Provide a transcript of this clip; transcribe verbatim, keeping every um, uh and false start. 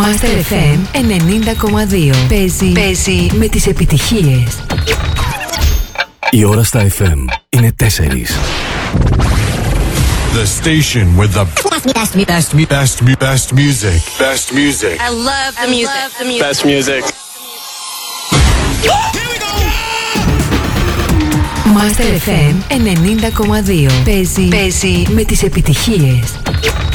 Master εφ εμ ενενήντα κόμμα δύο. Παίζει, παίζει με τις επιτυχίες. Η ώρα στα εφ εμ είναι τέσσερις. The station with the best, best, best, best, best music. Best music. I love the music. Love the music. Best music. Here we go. Master εφ εμ ενενήντα κόμμα δύο. Παίζει, παίζει με τις επιτυχίες.